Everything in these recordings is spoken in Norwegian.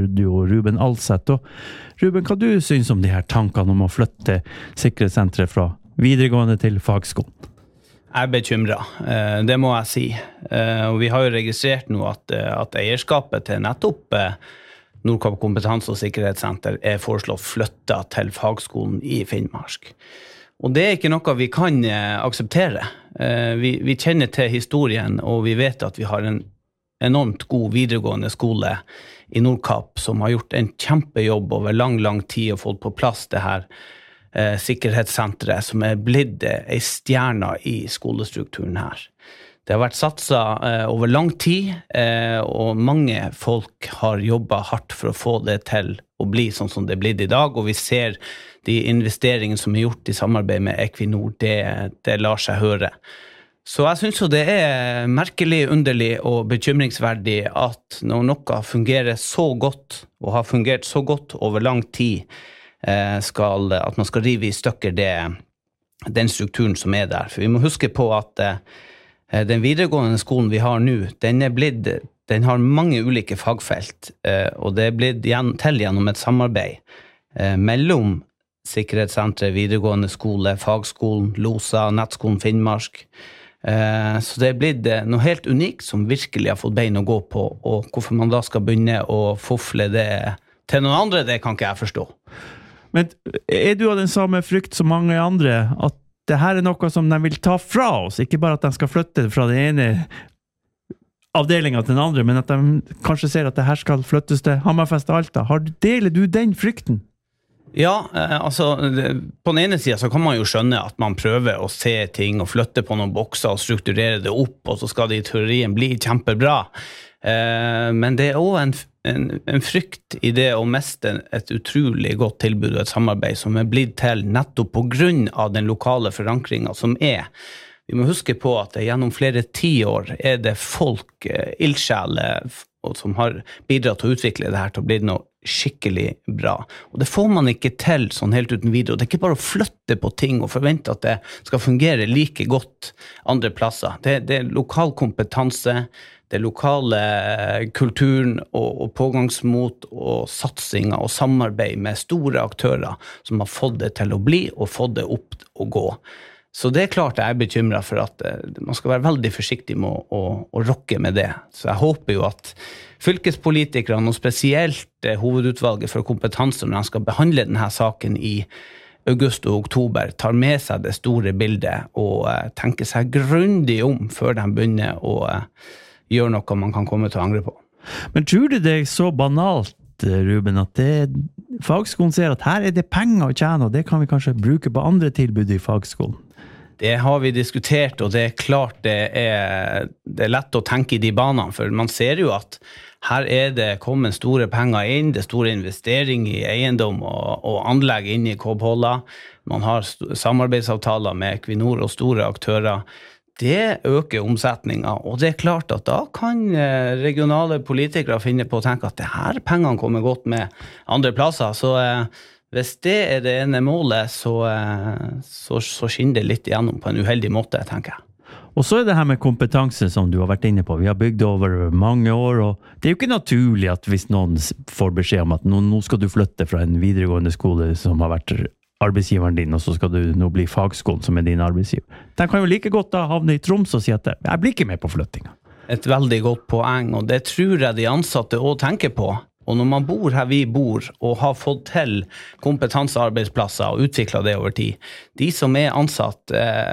studio, Ruben Alseth. Og Ruben, hva du synes om de her tankene om å flytte sikkerhetssenteret fra videregående til fagskolen? Jeg bekymret, det må jeg si. Og vi har jo registrert nå at eierskapet til nettopp Nordkapp kompetanse- og sikkerhetssenter foreslått flyttet til fagskolen i Finnmark. Og det ikke noe vi kan akseptere. Vi kjenner til historien, og vi vet at vi har en enormt god videregående skole i Nordkapp som har gjort en kjempejobb over lang tid og fått på plass det her sikkerhetssenteret som blitt en stjerne i skolestrukturen her. Det har vært satset over lang tid, og mange folk har jobbet hardt for å få det til å bli sånn som det blitt i dag, og vi ser de investeringene som gjort i samarbeid med Equinor, det lar seg høre. Så jeg synes jo det merkelig, underlig og bekymringsverdig at når noe fungerer så godt, og har fungert så godt over lang tid, at man skal rive i stykker den strukturen som der. For vi må huske på at den videregående skolen vi har nå, den har mange ulike fagfelt, og det blitt til gjennom et samarbeid mellom sikkerhetssenteret, videregående skole, fagskolen, LOSA, nettskolen Finnmark. Så det blitt noe helt unikt som virkelig har fått bein å gå på, og hvorfor man da skal begynne å fofle det til noen andre, det kan ikke jeg forstå. Men du av den samme frykt som mange andre, at det her noe som de vil ta fra oss, ikke bare at de skal flytte fra den ene avdelingen til den andre, men at de kanskje ser at det her skal flyttes til Hammerfest og Alta. Deler du den frykten? Ja, altså, på den ene siden så kan man jo skjønne at man prøver å se ting og flytte på noen bokser og strukturere det opp, og så skal det i teorien bli kjempebra. Men det også en frykt i det å miste et utrolig godt tilbud og et samarbeid som blitt til nettopp på grunn av den lokale forankringen som Vi må huske på at gjennom flere 10 år det folk, ildsjæler, som har bidratt til å utvikle det her til å bli noe skikkelig bra. Og det får man ikke til sånn helt uten videre. Det ikke bare å flytte på ting og forvente at det skal fungere like godt andre plasser. Det lokal kompetanse, det lokale kulturen og pågangsmot og satsinger og samarbeid med store aktører som har fått det til å bli og fått det opp å gå. Så det klart jeg bekymret for at man skal være veldig forsiktig med å rokke med det. Så jeg håper jo at fylkespolitikerne, og spesielt hovedutvalget for kompetanse, når de skal behandle denne saken i august og oktober, tar med seg det store bildet og tenker seg grundig om før de begynner å gjøre noe man kan komme til å angre på. Men tror du det så banalt, Ruben, at fagskolen ser at her det penger å tjene, og det kan vi kanskje bruke på andre tilbud i fagskolen? Det har vi diskutert, og det klart det lett å tenke i de banene, for man ser jo at her det kommet store penger inn, det store investering i eiendom og anlegg inn i Kåbholla, man har samarbeidsavtaler med Equinor og store aktører. Det øker omsetningen, og det klart at da kan regionale politikere finne på å tenke at det her pengene kommer godt med andre plasser, så hvis det det ene målet, så skinner det litt igjennom på en uheldig måte, tenker jeg. Og så det her med kompetanse som du har vært inne på. Vi har bygd over mange år, og det jo ikke naturlig at hvis noen får beskjed om at nå skal du flytte fra en videregående skole som har vært arbeidsgiveren din, og så skal du nå bli fagskolen som din arbeidsgiver. Den kan jo like godt da havne i Troms og si at jeg blir ikke med på flyttinga. Et veldig godt poeng, og det tror jeg de ansatte også tenker på. Og når man bor her vi bor, og har fått til kompetansearbeidsplasser og utviklet det over tid, de som ansatt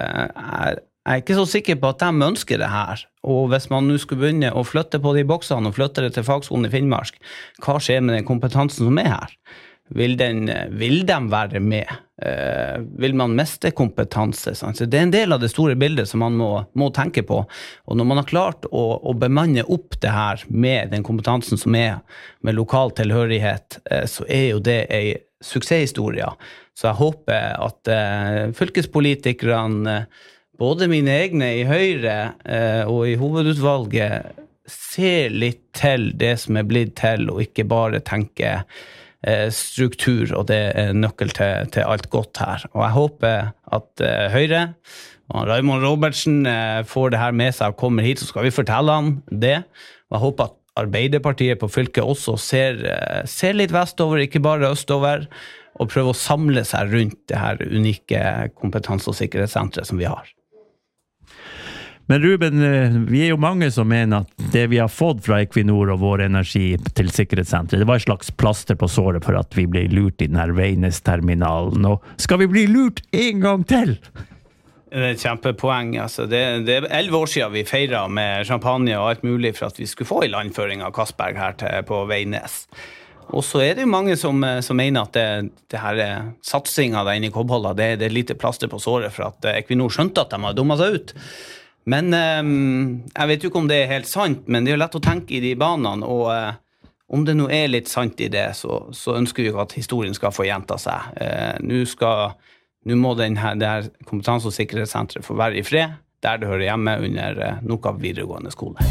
ikke så sikker på at de ønsker det her. Og hvis man nå skulle begynne å flytte på de boksene og flytte det til fagskolen i Finnmark, hva skjer med den kompetansen som her? Vil de være med? Vil man miste kompetanse? Så det en del av det store bildet som man må tenke på. Og når man har klart å bemanne opp det her med den kompetansen som med lokal tilhørighet, så jo det en suksesshistorie. Så jeg håper at fylkespolitikerne, både mine egne i Høyre og i hovedutvalget, ser litt til det som blitt til, og ikke bare tenker struktur, og det nøkkel til alt godt her. Og jeg håper at Høyre og Raymond Robertsen får det her med seg og kommer hit, så skal vi fortelle han det. Og jeg håper at Arbeiderpartiet på fylket også ser litt vestover, ikke bare østover, og prøver å samle seg rundt det her unike kompetanse- og sikkerhetssenteret som vi har. Men Ruben, vi jo mange som mener at det vi har fått fra Equinor og vår energi til sikkerhetssenteret, det var et slags plaster på såret for at vi ble lurt i denne Veidnes-terminalen, og skal vi bli lurt en gang til? Det er et kjempepoeng. Altså, det er 11 år siden vi feiret med champagne og alt mulig for at vi skulle få i landføring av Castberg her på Veidnes. Og så er det jo mange som mener at det her satsingen der inne i Kobholda, det er lite plaster på såret for at Equinor skjønte at de har dummet seg ut. Men jeg vet jo ikke om det er helt sant, men det er jo lett å tenke i de banene, og om det nå er litt sant i det, så ønsker vi jo at historien skal få gjenta seg. Nå må det her kompetanse- og sikkerhetssenteret få være i fred, der det hører hjemme under Nordkapp videregående skole.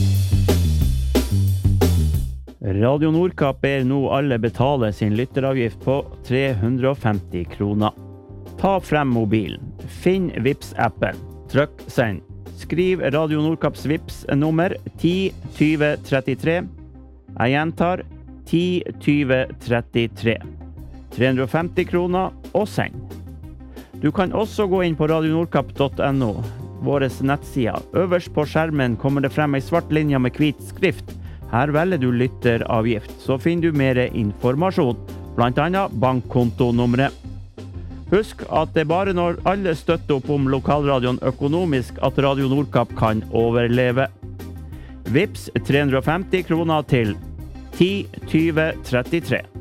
Radio Nordkapp ber nå alle betale sin lytteravgift på 350 kroner. Ta frem mobilen, finn Vipps-appen, trykk send. Skriv Radio Nordkapps Vipps-nummer 102033. Jeg gjentar 102033. 350 kroner og send. Du kan også gå inn på radionordkapp.no, våre nettsider. Øverst på skjermen kommer det frem en svart linje med hvit skrift. Her velger du lytteravgift, så finner du mer informasjon, blant annet bankkontonummeret. Husk at det bare når alle støtter opp om lokalradioen økonomisk at Radio Nordkapp kan overleve. Vipps 350 kroner til 102033.